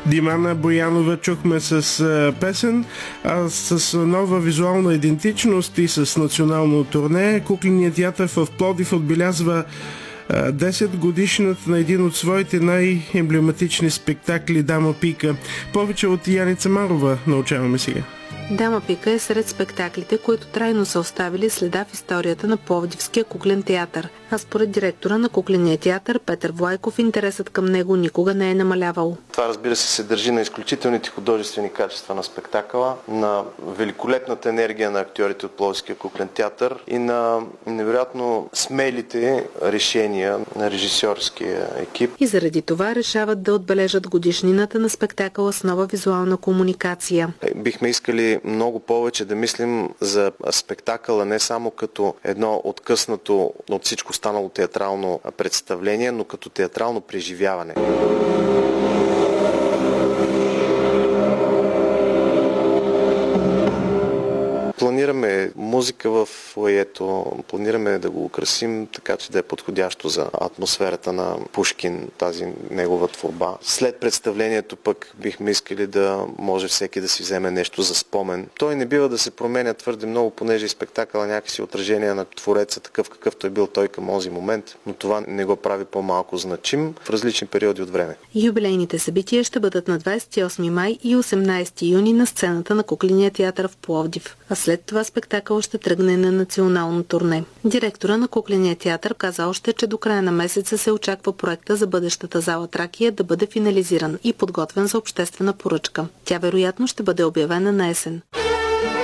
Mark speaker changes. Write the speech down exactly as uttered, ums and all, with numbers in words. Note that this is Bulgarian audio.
Speaker 1: Димана Боянова чухме с песен, а с нова визуална идентичност и с национално турне. Кукленият театър в Пловдив отбелязва десет годишната на един от своите най-емблематични спектакли «Дама Пика». Повече от Яница Марова научаваме сега.
Speaker 2: Дама Пика е сред спектаклите, които трайно са оставили следа в историята на Пловдивския куклен театър. А според директора на кукления театър Петър Влайков, интересът към него никога не е намалявал.
Speaker 3: Това, разбира се, се държи на изключителните художествени качества на спектакъла, на великолепната енергия на актьорите от Пловдивския куклен театър и на невероятно смелите решения на режисьорския екип.
Speaker 2: И заради това решават да отбележат годишнината на спектакъла с нова визуална комуникация.
Speaker 3: Бихме искали много повече да мислим за спектакъла не само като едно откъснато от всичко станало театрално представление, но като театрално преживяване. Планираме музика в фоайето, планираме да го украсим така, че да е подходящо за атмосферата на Пушкин, тази негова творба. След представлението пък бихме искали да може всеки да си вземе нещо за спомен. Той не бива да се променя твърде много, понеже и спектакъла някакси отражение на твореца, такъв какъвто е бил той към този момент, но това не го прави по-малко значим в различни периоди от време.
Speaker 2: Юбилейните събития ще бъдат на двадесет и осми май и осемнадесети юни на сцената на Кукления театър в Пловдив. А след това спектакъл ще тръгне на национално турне. Директора на Кукления театър каза още, че до края на месеца се очаква проекта за бъдещата зала Тракия да бъде финализиран и подготвен за обществена поръчка. Тя вероятно ще бъде обявена на есен.